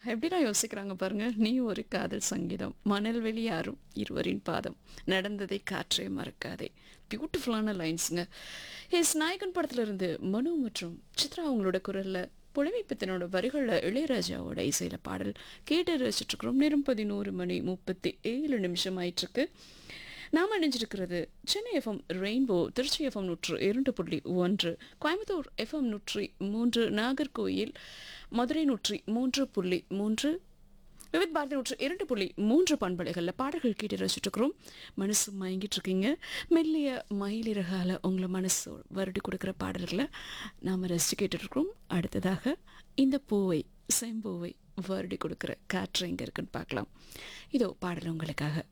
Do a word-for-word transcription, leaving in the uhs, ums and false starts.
எப்படிலாம் யோசிக்கிறாங்க பாருங்க. "நீ ஒரு காதல் சங்கீதம், மணல்வெளி யாரும் இருவரின் பாதம், நடந்ததை காற்றே மறக்காதே." பியூட்டிஃபுல்லான லைன்ஸுங்க. எஸ் நாயகன் படத்துல இருந்து மனு மற்றும் சித்ரா அவங்களோட குரல்ல, புலமைப்பித்தனோட வரிகள்ல, இளையராஜாவோட இசையில பாடல் கேட்டு ரசிச்சுட்டு இருக்கிறோம். நேரம் பதினொன்று மணி முப்பத்தி ஏழு நிமிஷம் ஆயிட்டிருக்கு. நாம இணைஞ்சிருக்கிறது Chennai FM rainbow, Trichy FM நூற்று இரண்டு புள்ளி ஒன்று, கோயம்புத்தூர் எஃப்எம் நூற்றி மூன்று, நாகர்கோயில், மதுரை நூற்றி மூன்று புள்ளி மூன்று, விவித் பாரதி நூற்று இரண்டு புள்ளி மூன்று பண்பலைகளில் பாடல்கள் கேட்டு ரசிச்சுட்டு இருக்கிறோம். மனசு மயங்கிட்டு இருக்கீங்க. மெல்லிய மயிலிறகால உங்களை மனசு வருடி கொடுக்குற பாடல்களை நாம் ரசிச்சு கேட்டுட்டு இருக்கிறோம். அடுத்ததாக இந்த பூவை செம்பூவை வருடி கொடுக்குற காற்று எங்கே இருக்குன்னு பார்க்கலாம். இதோ பாடல் உங்களுக்காக.